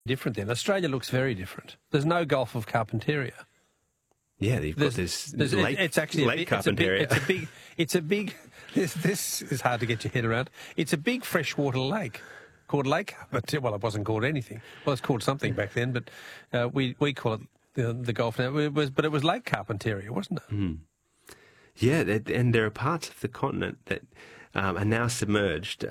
different then. Australia looks very different. There's no Gulf of Carpentaria. Yeah, you've got this lake, it's actually lake Carpentaria. This is hard to get your head around. It's a big freshwater lake called Lake Carpentaria. Well, it wasn't called anything. Well, it's called something back then, but we call it the Gulf now. But it was Lake Carpentaria, wasn't it? Mm. Yeah, and there are parts of the continent that are now submerged.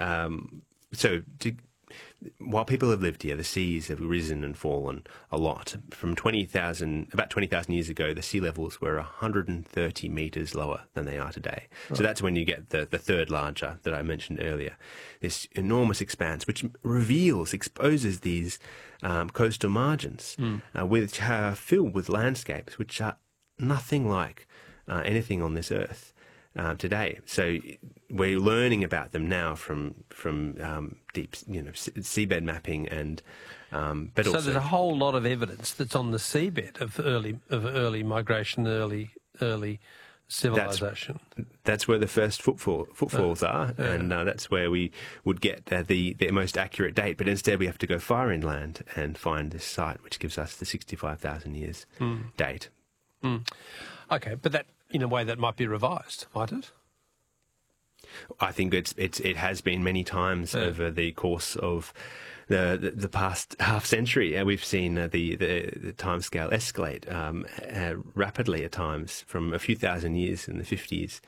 While people have lived here, the seas have risen and fallen a lot. From about 20,000 years ago, the sea levels were 130 metres lower than they are today. Right. So that's when you get the third larger that I mentioned earlier. This enormous expanse, which exposes these coastal margins, which are filled with landscapes which are nothing like anything on this earth today. So we're learning about them now from deep, seabed mapping and. But so also, there's a whole lot of evidence that's on the seabed of early migration, early civilization. That's where the first footfalls are, and that's where we would get the most accurate date. But instead, we have to go far inland and find this site, which gives us the 65,000 years date. Mm. Okay, but that, in a way, that might be revised, might it? I think it has been many times over the course of the past half century. We've seen the timescale escalate rapidly at times, from a few thousand years in the 50s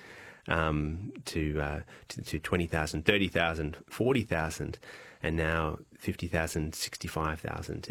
to 20,000, 30,000, 40,000, and now 50,000, 65,000.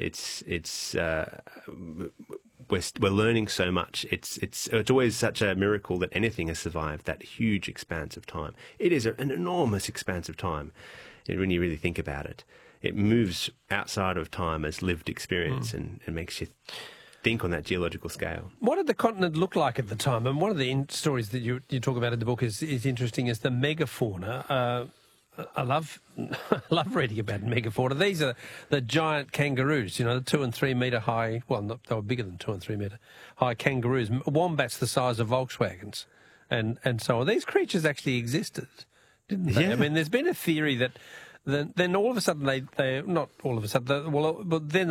We're learning so much. It's always such a miracle that anything has survived that huge expanse of time. It is an enormous expanse of time when you really think about it. It moves outside of time as lived experience and makes you think on that geological scale. What did the continent look like at the time? And one of the stories that you talk about in the book is interesting, is the megafauna. I love reading about megafauna. These are the giant kangaroos, the 2 and 3 metre high, they were bigger than 2 and 3 metre high kangaroos, wombats the size of Volkswagens, and so on. These creatures actually existed, didn't they? Yeah. I mean, there's been a theory that then all of a sudden but then